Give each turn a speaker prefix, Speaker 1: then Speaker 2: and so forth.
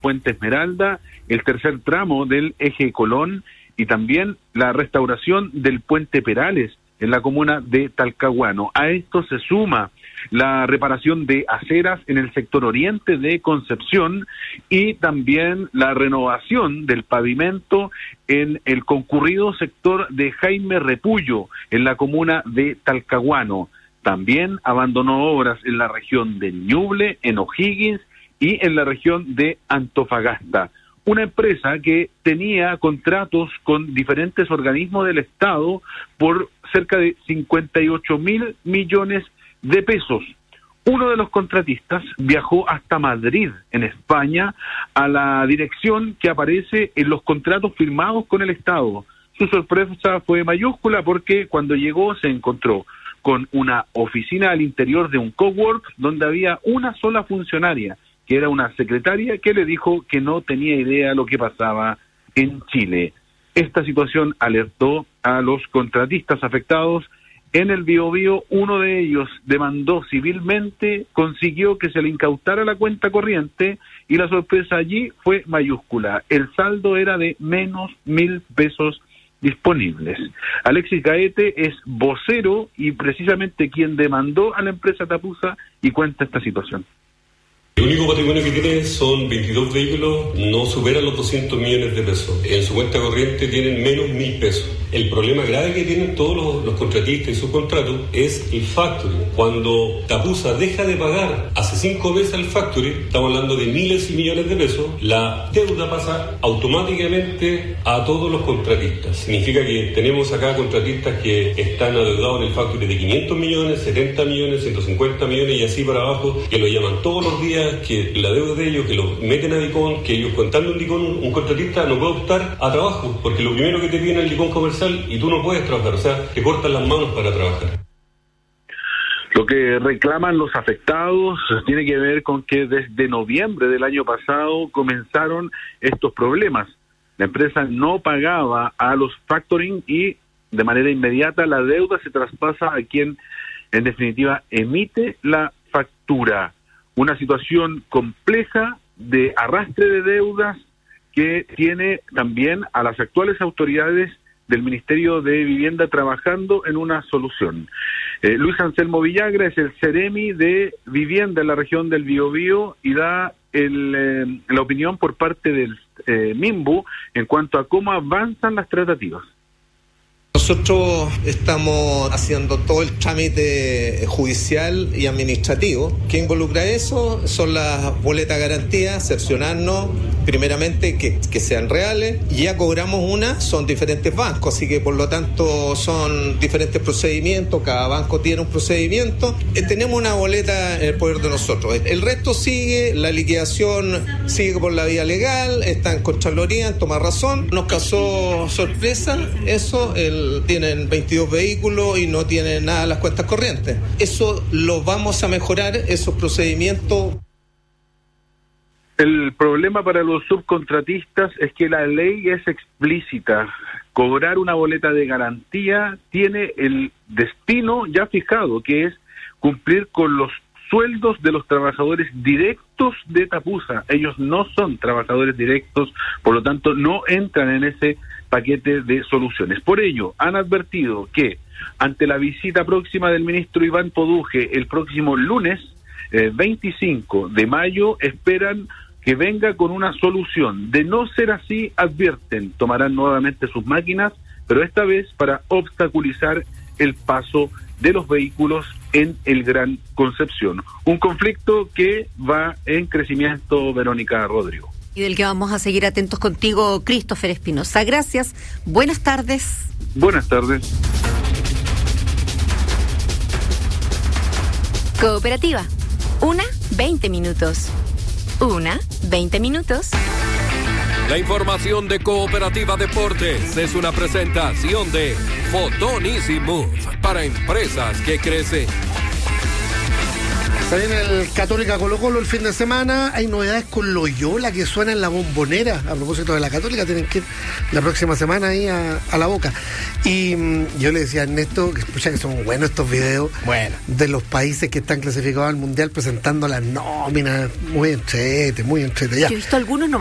Speaker 1: Puente Esmeralda, el tercer tramo del eje Colón y también la restauración del puente Perales en la comuna de Talcahuano. A esto se suma la reparación de aceras en el sector oriente de Concepción y también la renovación del pavimento en el concurrido sector de Jaime Repullo en la comuna de Talcahuano. También abandonó obras en la región de Ñuble, en O'Higgins y en la región de Antofagasta. Una empresa que tenía contratos con diferentes organismos del Estado por cerca de 58.000 millones de pesos. Uno de los contratistas viajó hasta Madrid, en España, a la dirección que aparece en los contratos firmados con el Estado. Su sorpresa fue mayúscula porque cuando llegó se encontró con una oficina al interior de un cowork donde había una sola funcionaria, que era una secretaria que le dijo que no tenía idea de lo que pasaba en Chile. Esta situación alertó a los contratistas afectados en el Biobío. Uno de ellos demandó civilmente, consiguió que se le incautara la cuenta corriente y la sorpresa allí fue mayúscula. El saldo era de menos 1.000 pesos disponibles. Alexis Gaete es vocero y precisamente quien demandó a la empresa Tapusa y cuenta esta situación.
Speaker 2: El único patrimonio que tiene son 22 vehículos, no superan los 200 millones de pesos. En su cuenta corriente tienen menos 1.000 pesos. El problema grave que tienen todos los contratistas y subcontratos es el factoring. Cuando Tapusa deja de pagar hace 5 meses al factoring, estamos hablando de miles y millones de pesos, la deuda pasa automáticamente a todos los contratistas. Significa que tenemos acá contratistas que están adeudados en el factoring de 500 millones, 70 millones, 150 millones y así para abajo, que lo llaman todos los días, que la deuda de ellos, que lo meten a DICON, que ellos contando un DICON, un contratista no puede optar a trabajo, porque lo primero que te piden es el DICON comercial y tú no puedes trabajar, o sea, te cortan las manos para trabajar.
Speaker 1: Lo que reclaman los afectados tiene que ver con que desde noviembre del año pasado comenzaron estos problemas. La empresa no pagaba a los factoring y de manera inmediata la deuda se traspasa a quien en definitiva emite la factura. Una situación compleja de arrastre de deudas que tiene también a las actuales autoridades del Ministerio de Vivienda trabajando en una solución. Luis Anselmo Villagra es el Ceremi de Vivienda en la región del Biobío y da la opinión por parte del MIMBU en cuanto a cómo avanzan las tratativas.
Speaker 3: Nosotros estamos haciendo todo el trámite judicial y administrativo. ¿Qué involucra eso? Son las boletas de garantía, cerciorarnos primeramente que sean reales. Ya cobramos una, son diferentes bancos, así que por lo tanto son diferentes procedimientos, cada banco tiene un procedimiento. Tenemos una boleta en el poder de nosotros. El resto sigue, la liquidación sigue por la vía legal, está en Contraloría, en toma razón. Nos causó sorpresa eso, tienen 22 vehículos y no tienen nada en las cuentas corrientes. Eso lo vamos a mejorar, esos procedimientos.
Speaker 1: El problema para los subcontratistas es que la ley es explícita. Cobrar una boleta de garantía tiene el destino ya fijado, que es cumplir con los sueldos de los trabajadores directos de Tapusa. Ellos no son trabajadores directos, por lo tanto no entran en ese paquete de soluciones. Por ello, han advertido que ante la visita próxima del ministro Iván Poduje el próximo lunes 25 de mayo, esperan que venga con una solución. De no ser así, advierten, tomarán nuevamente sus máquinas, pero esta vez para obstaculizar el paso de los vehículos en el Gran Concepción. Un conflicto que va en crecimiento, Verónica Rodrigo.
Speaker 4: Y del que vamos a seguir atentos contigo, Christopher Espinosa. Gracias. Buenas tardes.
Speaker 1: Buenas tardes.
Speaker 4: Cooperativa. 20 minutos. 20 minutos.
Speaker 5: La información de Cooperativa Deportes es una presentación de Photon Easy Move para empresas que crecen.
Speaker 6: Se viene el Católica Colo-Colo el fin de semana. Hay novedades con Loyola que suena en la Bombonera. A propósito de la Católica, tienen que ir la próxima semana ahí a La Boca. Y yo le decía a Ernesto que escucha que son buenos estos videos de los países que están clasificados al Mundial presentando las nóminas. Muy entrete, ya.
Speaker 4: Yo he visto algunos, no